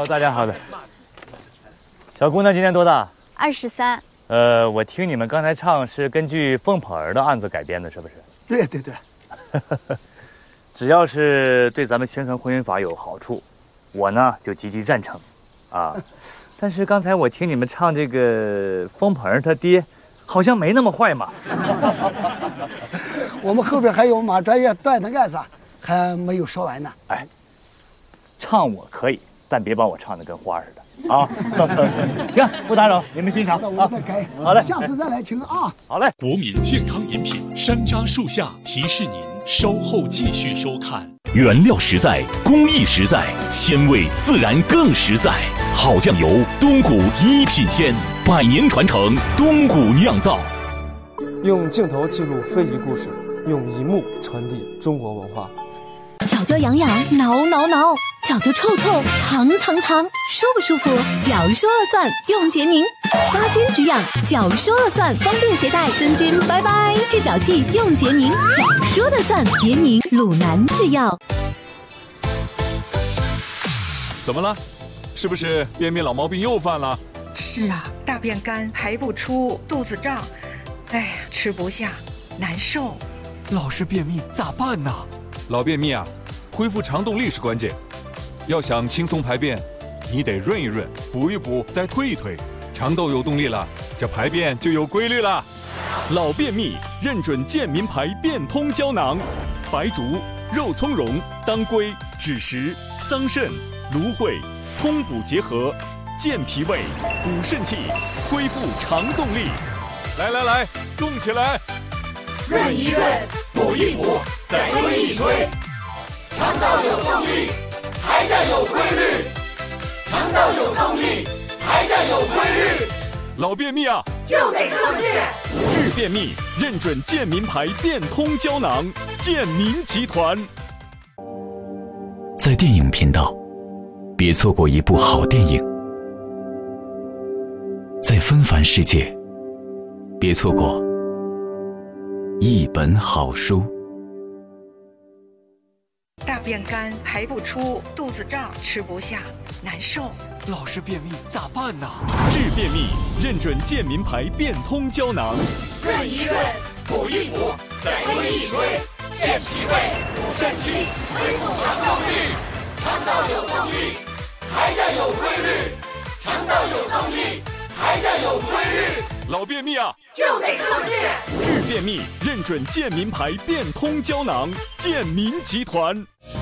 大家好的。小姑娘今年多大 ？23。 我听你们刚才唱是根据凤捧儿的案子改编的，是不是？ 对对对。 只要是对咱们宣传婚姻法有好处，我呢就积极赞成，啊。但是刚才我听你们唱这个凤捧儿他爹，好像没那么坏嘛。 我们后边还有马专业断的案子，还没有说完呢。 哎，唱我可以，但别把我唱得跟花似的啊！行，不打扰，你们欣赏那我们再改。 好嘞， 下次再来听啊。 好嘞。 国民健康饮品山楂树下提示您稍后继续收看。 原料实在，工艺实在，鲜味自然更实在。好酱油，东谷一品鲜，100年传承，东谷酿造。 用镜头记录非遗故事，用一幕传递中国文化。 脚脚痒痒，挠挠挠；脚脚臭臭，藏藏藏。舒不舒服？脚说了算，用洁宁。杀菌止痒，脚说了算，方便携带，真菌拜拜。治脚气用洁宁，脚说了算，洁宁鲁南制药。 怎么了？是不是便秘老毛病又犯了？ 是啊，大便干，排不出，肚子胀，哎呀，吃不下，难受。 老是便秘咋办呢？老便秘啊，恢复肠动力是关键。要想轻松排便，你得润一润，补一补，再推一推，肠道有动力了，这排便就有规律了。老便秘认准健民排便通胶囊，白术、肉苁蓉、当归、枳实、桑葚、芦荟，通补结合，健脾胃，补肾气，恢复肠动力。来来来，动起来！ 润一润，补一补，再推一推，肠道有动力，排便有规律，肠道有动力，排便有规律。 老便秘啊， 就得这么治。 治便秘认准健民排便通胶囊，健民集团。 在电影频道，别错过一部好电影；在纷繁世界，别错过一本好书。 大便干，排不出，肚子胀，吃不下，难受。 老是便秘咋办呢？治便秘认准健民排便通胶囊， 润一润，补一补，再推一推，健脾胃，补肾气，恢复肠道力。肠道有动力，排便有规律，肠道有动力，排便有规律。 老便秘啊， 就得这么治。 治便秘认准健民排便通胶囊，健民集团。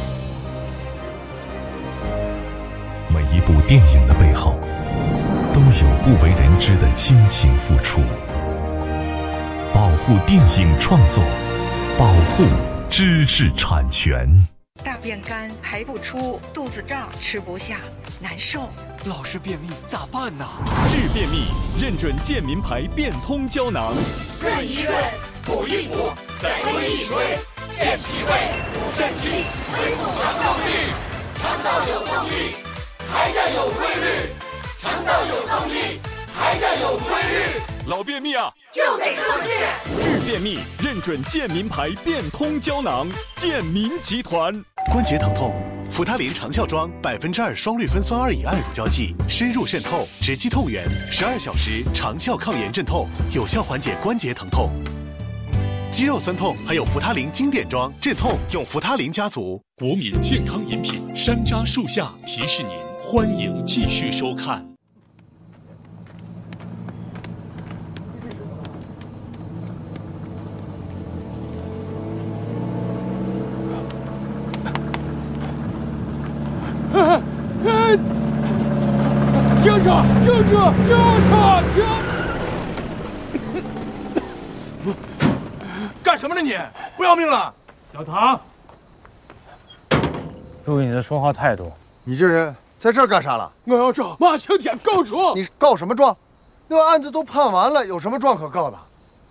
每一部电影的背后，都有不为人知的亲情付出。保护电影创作，保护知识产权。 大便干，排不出，肚子胀，吃不下，难受。 老是便秘咋办呢？治便秘认准健民排便通胶囊， 润一润，补一补，再推一推，健脾胃，补肾气，恢复肠道力。肠道有动力，排便有规律，肠道有动力，排便有规律。 老便秘啊， 就得这么治。 治便秘认准健民排便通胶囊，健民集团。 关节疼痛，扶他林长效妆2%双氯芬酸2乙胺乳胶剂，深入渗透，直击痛源，12小时长效抗炎镇痛，有效缓解关节疼痛。肌肉酸痛还有扶他林经典装镇痛，用扶他林家族。 国民健康饮品山楂树下提示您，欢迎继续收看。 停车！停车！停车！ 干什么呢你？不要命了？ 小唐，注意你的说话态度。 你这人在这儿干啥了？ 我要找马青天告状。 你告什么状？那案子都判完了，有什么状可告的？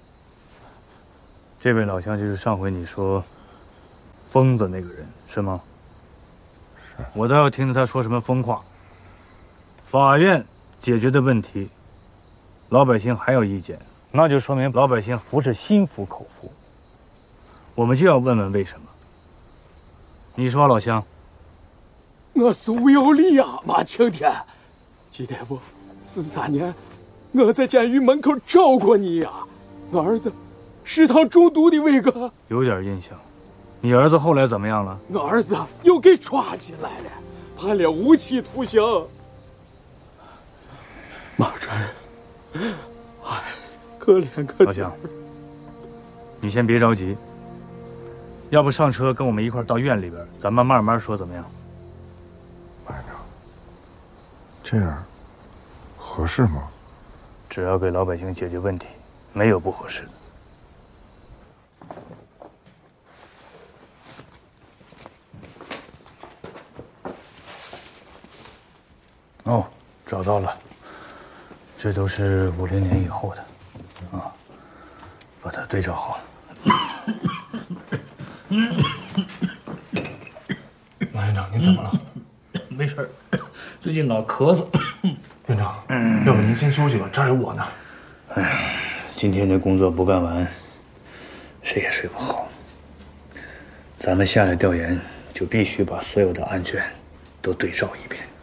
这位老乡就是上回你说疯子那个人，是吗？是。我倒要听听他说什么疯话。法院解决的问题，老百姓还有意见，那就说明老百姓不是心服口服。我们就要问问为什么。你说，老乡？ 我是吴有礼呀，马青天。记得不？43年，我在监狱门口找过你呀。我儿子食堂中毒的伟哥。 有点印象。你儿子后来怎么样了？ 我儿子又给抓起来了，判了无期徒刑。马主任，哎，可怜可怜。 老乡，你先别着急，要不上车跟我们一块到院里边，咱们慢慢说，怎么样？ 班长，这样合适吗？ 只要给老百姓解决问题，没有不合适的。哦，找到了，这都是50年以后的，啊，把它对照好。 马院长，您怎么了？ 没事，最近老咳嗽。 院长，要不您先休息吧，这儿有我呢。 哎呀，今天这工作不干完，谁也睡不好。咱们下来调研，就必须把所有的案卷都对照一遍。